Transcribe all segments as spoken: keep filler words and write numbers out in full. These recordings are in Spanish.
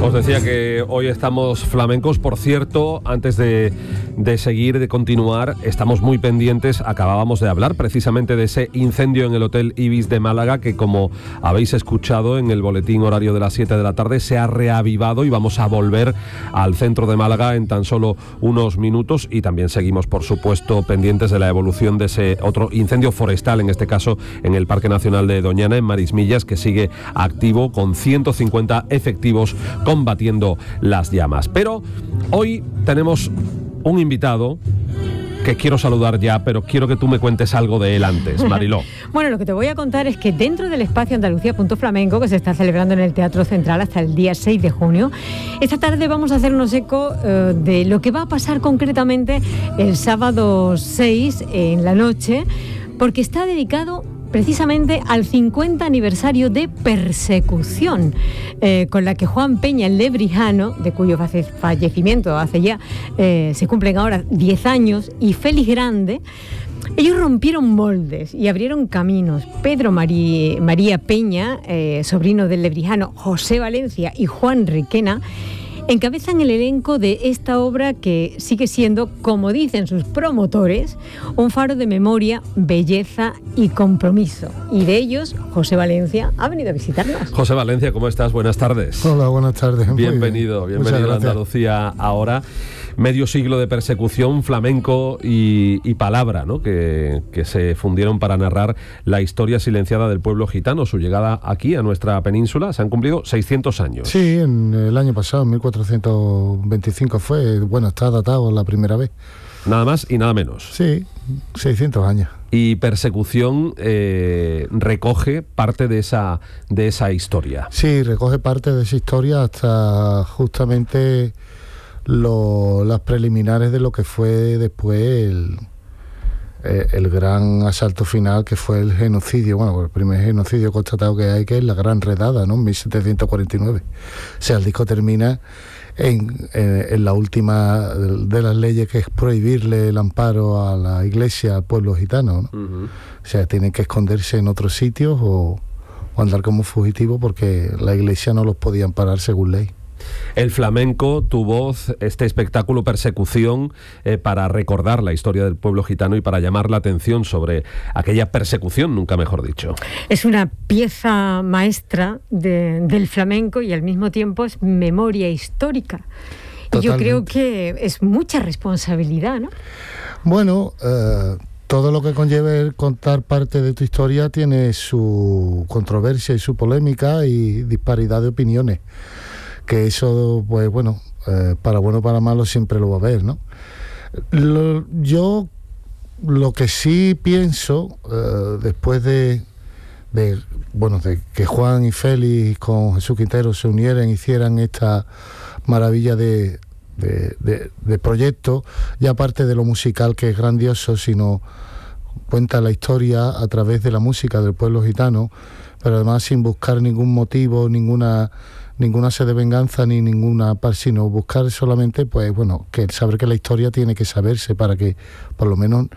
Os decía que hoy estamos flamencos. Por cierto, antes de, de seguir, de continuar, estamos muy pendientes. Acabábamos de hablar precisamente de ese incendio en el Hotel Ibis de Málaga, que, como habéis escuchado en el boletín horario de las siete de la tarde, se ha reavivado y vamos a volver al centro de Málaga en tan solo unos minutos. Y también seguimos, por supuesto, pendientes de la evolución de ese otro incendio forestal, en este caso en el Parque Nacional de Doñana, en Marismillas, que sigue activo con ciento cincuenta efectivos combatiendo las llamas. Pero hoy tenemos un invitado que quiero saludar ya, pero quiero que tú me cuentes algo de él antes, Mariló. Bueno, lo que te voy a contar es que dentro del espacio Andalucía Punto Flamenco, que se está celebrando en el Teatro Central hasta el día seis de junio, esta tarde vamos a hacernos eco uh, de lo que va a pasar concretamente el sábado seis en la noche, porque está dedicado precisamente al cincuenta aniversario de Persecución, eh, con la que Juan Peña, el lebrijano, de cuyo fallecimiento hace ya, eh, se cumplen ahora diez años, y Félix Grande, ellos rompieron moldes y abrieron caminos. Pedro Marí, María Peña, eh, sobrino del lebrijano José Valencia, y Juan Requena, encabezan el elenco de esta obra que sigue siendo, como dicen sus promotores, un faro de memoria, belleza y compromiso. Y de ellos, José Valencia ha venido a visitarnos. José Valencia, ¿cómo estás? Buenas tardes. Hola, buenas tardes. Bienvenido, bien. bienvenido a Andalucía ahora. Medio siglo de persecución, flamenco y, y palabra, ¿no? Que, que se fundieron para narrar la historia silenciada del pueblo gitano. Su llegada aquí, a nuestra península, se han cumplido seiscientos años. Sí, en el año pasado, en mil cuatrocientos veinticinco fue, bueno, está datado la primera vez. Nada más y nada menos. Sí, seiscientos años. Y Persecución eh, recoge parte de esa, de esa historia. Sí, recoge parte de esa historia hasta justamente Lo, las preliminares de lo que fue después el, eh, el gran asalto final, que fue el genocidio, bueno, el primer genocidio constatado que hay, que es la Gran Redada, ¿no? En mil setecientos cuarenta y nueve. O sea, el disco termina en, en, en la última de las leyes, que es prohibirle el amparo a la iglesia, al pueblo gitano, ¿no? Uh-huh. O sea, tienen que esconderse en otros sitios o, o andar como fugitivos, porque la iglesia no los podía amparar según ley. El flamenco, tu voz, este espectáculo Persecución, eh, para recordar la historia del pueblo gitano y para llamar la atención sobre aquella persecución, nunca mejor dicho. Es una pieza maestra de, del flamenco, y al mismo tiempo es memoria histórica. Totalmente. Y yo creo que es mucha responsabilidad, ¿no? Bueno, eh, todo lo que conlleve contar parte de tu historia tiene su controversia y su polémica y disparidad de opiniones. Que eso, pues bueno, eh, para bueno o para malo siempre lo va a haber, ¿no? Lo, yo lo que sí pienso, eh, después de, de, bueno, de que Juan y Félix con Jesús Quintero se unieran, hicieran esta maravilla de, de, de, de proyecto, ya aparte de lo musical, que es grandioso, sino cuenta la historia a través de la música del pueblo gitano, pero además sin buscar ningún motivo, ninguna... ninguna sed de venganza ni ninguna par, sino buscar solamente, pues bueno, que saber que la historia tiene que saberse para que por lo menos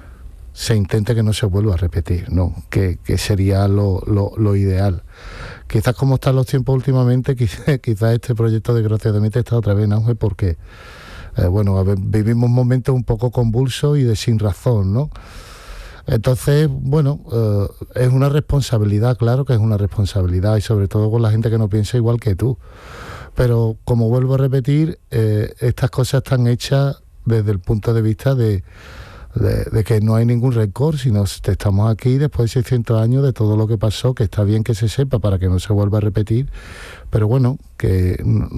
se intente que no se vuelva a repetir, ¿no? Que, que sería lo, lo, lo ideal. Quizás como están los tiempos últimamente, quizás, quizás este proyecto desgraciadamente está otra vez en auge, porque eh, bueno, a ver, vivimos momentos un poco convulsos y de sin razón, ¿no? Entonces, bueno, eh, es una responsabilidad, claro que es una responsabilidad, y sobre todo con la gente que no piensa igual que tú. Pero, como vuelvo a repetir, eh, estas cosas están hechas desde el punto de vista de, de, de que no hay ningún rencor, sino que estamos aquí después de seiscientos años de todo lo que pasó, que está bien que se sepa para que no se vuelva a repetir, pero bueno, que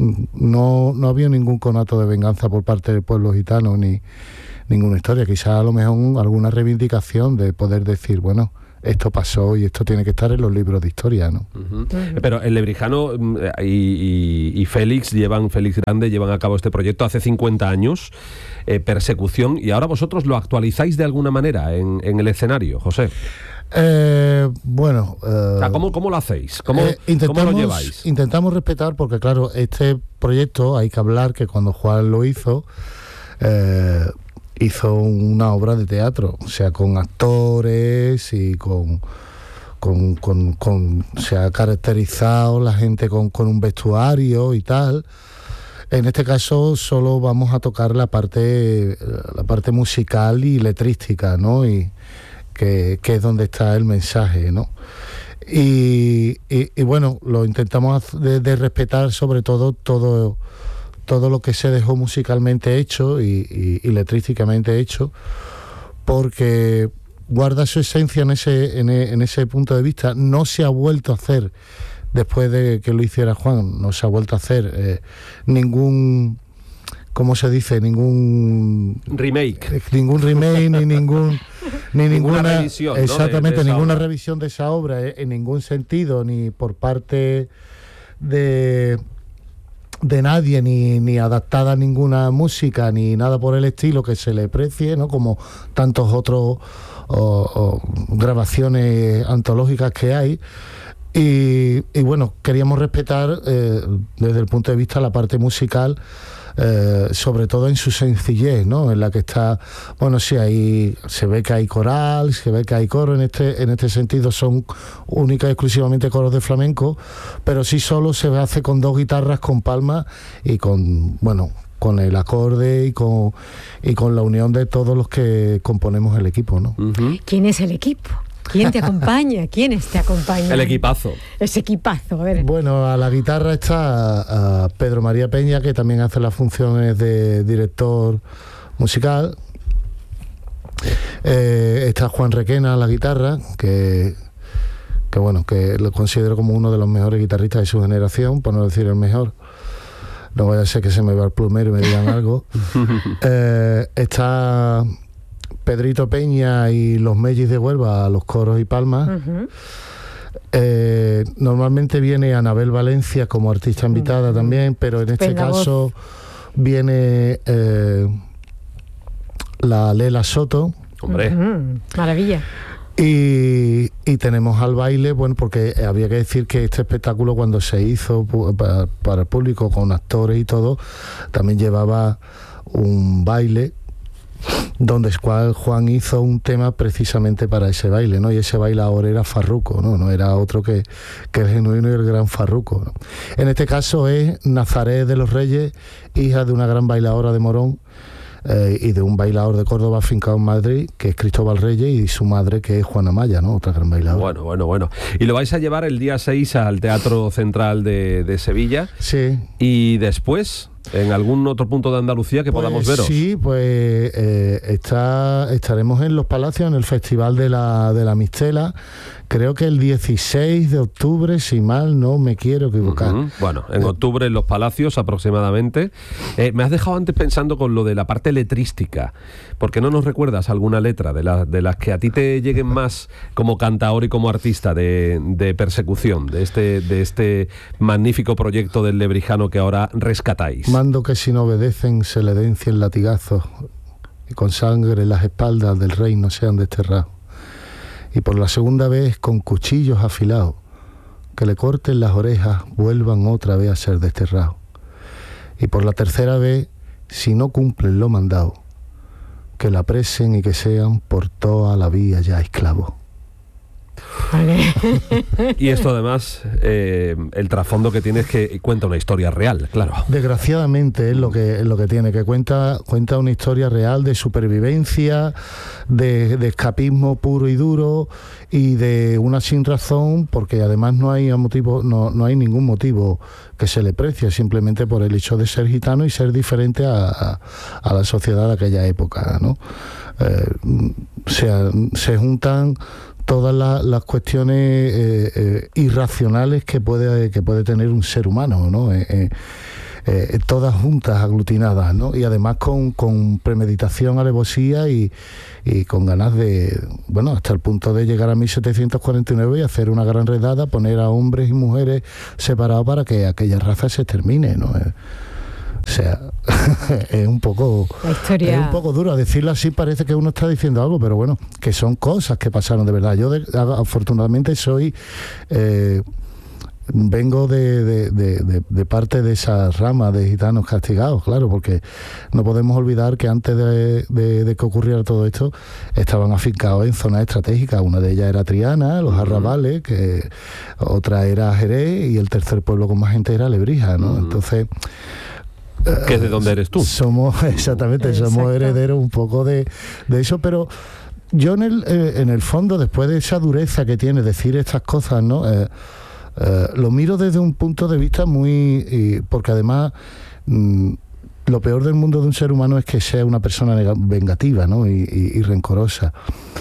no, no había ningún conato de venganza por parte del pueblo gitano, ni ninguna historia, quizás a lo mejor alguna reivindicación de poder decir, bueno, esto pasó y esto tiene que estar en los libros de historia, ¿no? Uh-huh. Uh-huh. Pero el lebrijano y, y, y Félix llevan, Félix Grande llevan a cabo este proyecto hace cincuenta años, eh, Persecución, y ahora vosotros lo actualizáis de alguna manera en, en el escenario, José. Eh, bueno, eh, o sea, ¿cómo, ¿cómo lo hacéis? ¿Cómo, eh, ¿Cómo lo lleváis? Intentamos respetar, porque claro, este proyecto hay que hablar que cuando Juan lo hizo, eh, hizo una obra de teatro, o sea, con actores y con, con, con, con se ha caracterizado la gente con, con un vestuario y tal. En este caso solo vamos a tocar la parte la parte musical y letrística, ¿no? Y que, que es donde está el mensaje, ¿no? Y, y, y bueno, lo intentamos de, de respetar sobre todo todo todo lo que se dejó musicalmente hecho y, y, y letrísticamente hecho, porque guarda su esencia en ese en, en ese punto de vista. No se ha vuelto a hacer después de que lo hiciera Juan, no se ha vuelto a hacer eh, ningún, ¿cómo se dice? Ningún remake, eh, ningún remake ni ningún ni ninguna, ninguna revisión, ¿no? exactamente, de, de ninguna obra. revisión de esa obra eh, en ningún sentido, ni por parte de de nadie, ni, ni adaptada a ninguna música, ni nada por el estilo que se le precie, ¿no? Como tantos otros o, o, grabaciones antológicas que hay. Y, y bueno, queríamos respetar eh, desde el punto de vista la parte musical, eh, sobre todo en su sencillez, ¿no? En la que está, bueno, sí, ahí se ve que hay coral, se ve que hay coro, en este en este sentido son únicas y exclusivamente coros de flamenco, pero sí solo se hace con dos guitarras, con palmas y con, bueno, con el acorde y con y con la unión de todos los que componemos el equipo, ¿no? Uh-huh. ¿Quién es el equipo? ¿Quién te acompaña? ¿Quiénes te acompañan? El equipazo. Ese equipazo, a ver. Bueno, a la guitarra está a Pedro María Peña, que también hace las funciones de director musical. Eh, está Juan Requena a la guitarra, que, que bueno, que lo considero como uno de los mejores guitarristas de su generación, por no decir el mejor. No vaya a ser que se me va el plumero y me digan algo. Eh, está Pedrito Peña y los Mellis de Huelva a los coros y palmas. Uh-huh. Eh, normalmente viene Anabel Valencia como artista invitada uh-huh. también, pero en este Estupenda caso voz. viene eh, la Lela Soto. Hombre. Uh-huh. Maravilla. Y, y tenemos al baile, bueno, porque había que decir que este espectáculo, cuando se hizo para, para el público con actores y todo, también llevaba un baile donde cual Juan hizo un tema precisamente para ese baile, ¿no? Y ese bailador era Farruco, ¿no? No era otro que, que el genuino y el gran Farruco, ¿no? En este caso es Nazaret de los Reyes, hija de una gran bailadora de Morón, eh, y de un bailador de Córdoba afincado en Madrid, que es Cristóbal Reyes, y su madre, que es Juana Maya, ¿no? Otra gran bailadora. Bueno, bueno, bueno. Y lo vais a llevar el día seis al Teatro Central de, de Sevilla. Sí. Y después, ¿en algún otro punto de Andalucía que pues podamos veros? Sí, pues eh, está, estaremos en Los Palacios, en el Festival de la, de la Mistela, creo que el dieciséis de octubre, si mal no me quiero equivocar. Uh-huh. Bueno, en octubre en Los Palacios aproximadamente. Eh, me has dejado antes pensando con lo de la parte letrística. ¿Por qué no nos recuerdas alguna letra de, la, de las que a ti te lleguen más como cantaor y como artista de, de Persecución, de este, de este magnífico proyecto del Lebrijano que ahora rescatáis? Mando que si no obedecen se le den cien latigazos y con sangre las espaldas del rey no sean desterrados. Y por la segunda vez con cuchillos afilados que le corten las orejas vuelvan otra vez a ser desterrados. Y por la tercera vez, si no cumplen lo mandado, que la presen y que sean por toda la vida ya esclavos. Vale. Y esto además, eh, el trasfondo que tiene es que cuenta una historia real, claro. Desgraciadamente es lo que es lo que tiene, que cuenta cuenta una historia real de supervivencia, de, de escapismo puro y duro y de una sin razón, porque además no hay motivo, no, no hay ningún motivo que se le precie, simplemente por el hecho de ser gitano y ser diferente a, a, a la sociedad de aquella época, ¿no? Eh, se, se juntan todas la, las cuestiones eh, eh, irracionales que puede que puede tener un ser humano, ¿no? Eh, eh, eh, todas juntas, aglutinadas, ¿no? Y además con, con premeditación, alevosía y, y con ganas de, bueno, hasta el punto de llegar a mil setecientos cuarenta y nueve y hacer una gran redada, poner a hombres y mujeres separados para que aquella raza se termine, ¿no? Eh, O sea, es un poco la historia... es un poco duro. A decirlo así parece que uno está diciendo algo, pero bueno, que son cosas que pasaron de verdad. Yo de, afortunadamente soy eh, vengo de, de, de, de, de parte de esa rama de gitanos castigados, claro, porque no podemos olvidar que antes de, de, de que ocurriera todo esto, estaban afincados en zonas estratégicas. Una de ellas era Triana, los Arrabales, que otra era Jerez, y el tercer pueblo con más gente era Lebrija, ¿no? Uh-huh. Entonces... ¿Qué es de dónde eres tú? Somos, exactamente, Exacto. somos herederos un poco de, de eso, pero yo en el, eh, en el fondo, después de esa dureza que tiene decir estas cosas, ¿no? Eh, eh, lo miro desde un punto de vista muy... Y, porque además... Mm, lo peor del mundo de un ser humano es que sea una persona vengativa, ¿no? y, y, y rencorosa.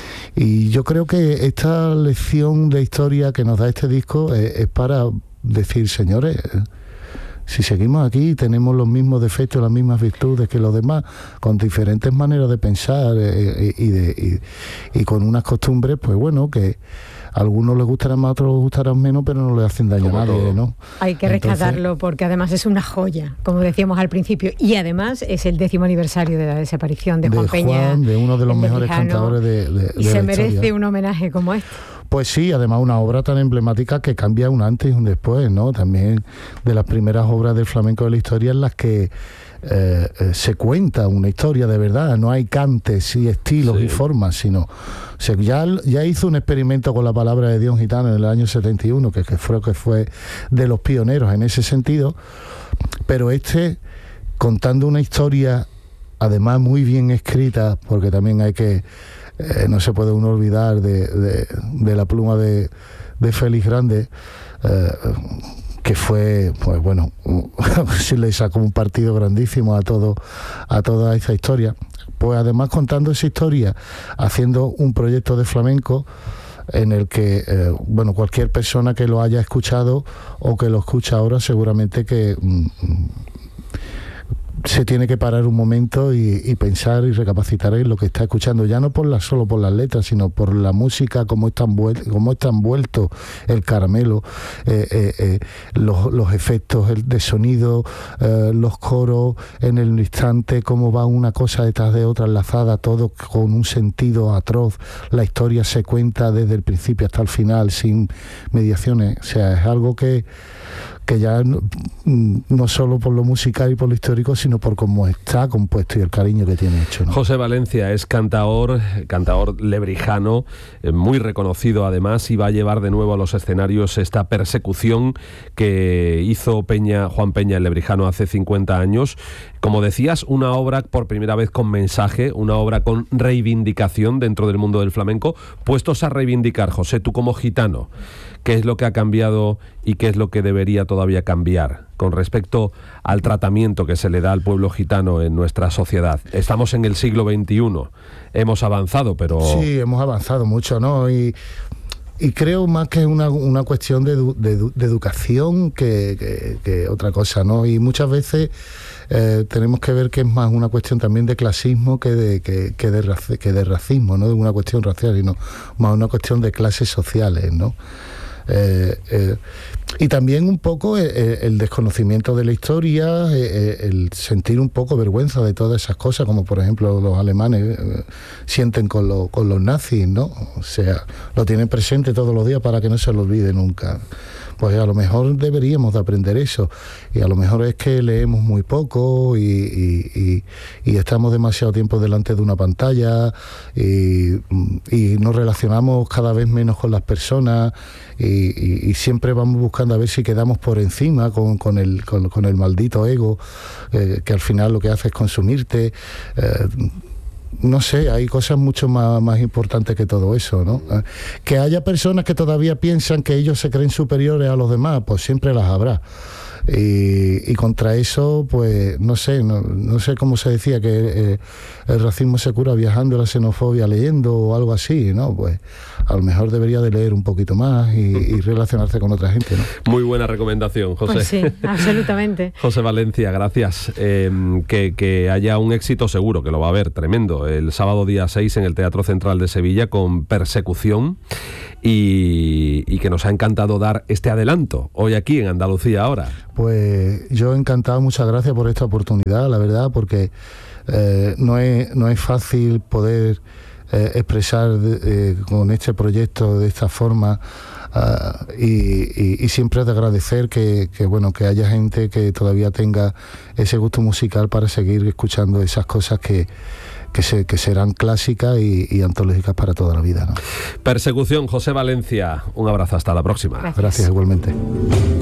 Y yo creo que esta lección de historia que nos da este disco es, es para decir, señores, si seguimos aquí tenemos los mismos defectos, las mismas virtudes que los demás, con diferentes maneras de pensar eh, y, de, y, y con unas costumbres, pues bueno, que a algunos les gustarán más, a otros les gustarán menos, pero no le hacen daño a nadie, ¿no? Hay que Entonces, rescatarlo porque además es una joya, como decíamos al principio, y además es el décimo aniversario de la desaparición de Juan de Peña, Juan, de uno de los mejores Lebrija, cantadores de, de, y de se la merece historia. un homenaje como este. Pues sí, además una obra tan emblemática que cambia un antes y un después, ¿no? También de las primeras obras del flamenco de la historia en las que eh, eh, se cuenta una historia de verdad, no hay cantes y estilos sí. y formas, sino o sea, ya, ya hizo un experimento con la palabra de Dios gitano en el año setenta y uno, que, que, fue, que fue de los pioneros en ese sentido, pero este, contando una historia además muy bien escrita, porque también hay que Eh, no se puede uno olvidar de, de, de la pluma de, de Félix Grande, eh, que fue, pues bueno, si le sacó un partido grandísimo a todo, a toda esta historia. Pues además contando esa historia, haciendo un proyecto de flamenco en el que, eh, bueno, cualquier persona que lo haya escuchado o que lo escucha ahora, seguramente que mm, se tiene que parar un momento y, y pensar y recapacitar en lo que está escuchando, ya no por la, solo por las letras, sino por la música, cómo está envuelto, cómo está envuelto el caramelo, eh, eh, eh, los, los efectos de sonido, eh, los coros en el instante, cómo va una cosa detrás de otra enlazada, todo con un sentido atroz. La historia se cuenta desde el principio hasta el final sin mediaciones. O sea, es algo que que ya no, no solo por lo musical y por lo histórico, sino por cómo está compuesto y el cariño que tiene hecho, ¿no? José Valencia es cantaor, cantaor lebrijano, eh, muy reconocido además, y va a llevar de nuevo a los escenarios esta persecución que hizo Peña, Juan Peña el Lebrijano hace cincuenta años. Como decías, una obra por primera vez con mensaje, una obra con reivindicación dentro del mundo del flamenco. Puestos a reivindicar, José, tú como gitano, ¿qué es lo que ha cambiado y qué es lo que debería todavía cambiar con respecto al tratamiento que se le da al pueblo gitano en nuestra sociedad? Estamos en el siglo veintiuno, hemos avanzado, pero... Sí, hemos avanzado mucho, ¿no? Y, y creo más que es una, una cuestión de, de, de educación que, que, que otra cosa, ¿no? Y muchas veces eh, tenemos que ver que es más una cuestión también de clasismo que de, que, que de, raci- que de racismo, no de una cuestión racial, sino más una cuestión de clases sociales, ¿no? Eh, eh, y también un poco el, el desconocimiento de la historia, eh, el sentir un poco vergüenza de todas esas cosas, como por ejemplo los alemanes eh, sienten con, lo, con los nazis, ¿no? O sea, lo tienen presente todos los días para que no se lo olvide nunca. Pues a lo mejor deberíamos de aprender eso, y a lo mejor es que leemos muy poco y, y, y, y estamos demasiado tiempo delante de una pantalla y, y nos relacionamos cada vez menos con las personas y, y, y siempre vamos buscando a ver si quedamos por encima con, con, el, con, con el maldito ego, eh, que al final lo que hace es consumirte. Eh, No sé, hay cosas mucho más, más importantes que todo eso, ¿no? Que haya personas que todavía piensan que ellos se creen superiores a los demás, pues siempre las habrá. Y, y contra eso, pues no sé, no, no sé cómo se decía que eh, el racismo se cura viajando, la xenofobia leyendo o algo así, ¿no? Pues a lo mejor debería de leer un poquito más y, y relacionarse con otra gente, ¿no? Muy buena recomendación, José. Pues sí, absolutamente. José Valencia, gracias. Eh, que, que haya un éxito seguro, que lo va a haber, tremendo. El sábado día seis en el Teatro Central de Sevilla con Persecución. Y, y que nos ha encantado dar este adelanto hoy aquí en Andalucía Ahora. Pues yo encantado, muchas gracias por esta oportunidad, la verdad, porque eh, no es, no es fácil poder eh, expresar eh, con este proyecto de esta forma uh, y, y, y siempre de agradecer que, que, bueno, que haya gente que todavía tenga ese gusto musical para seguir escuchando esas cosas que Que, se, que serán clásicas y, y antológicas para toda la vida, ¿no? Persecución, José Valencia. Un abrazo, hasta la próxima. Gracias, Gracias igualmente.